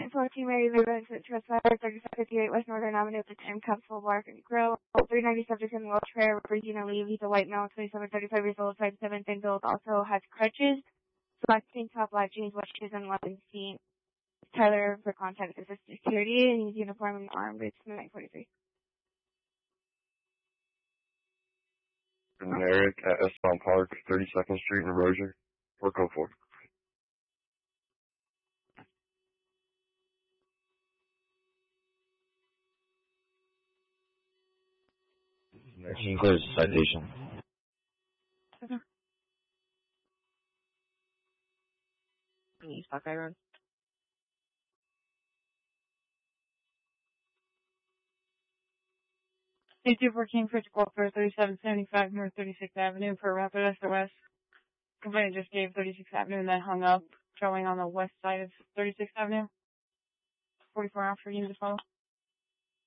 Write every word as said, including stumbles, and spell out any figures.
ten fourteen Mary River, Trustfire, thirty-five fifty-eight West Northern Avenue, the Time Capsule Bar and Grill. three ninety subject in wheelchair, Regina Lee, he's a white male, twenty-seven, thirty-five years old, five seven, thin build, also has crutches. Black pink top, black jeans, white shoes, and London seen. Tyler for contact is security, and he's uniform and armed. It's nine forty-three. And Eric at Esteban Park, thirty-second Street in Rozier. four oh four. He includes citation. Okay. East Buckeye Road. eighty-two fourteen Fitchburg for thirty-seven seventy-five North thirty-sixth Avenue for Rapid S O S. Complainant just gave thirty-sixth Avenue and then hung up, showing on the west side of thirty-sixth Avenue. forty-four after you need to follow.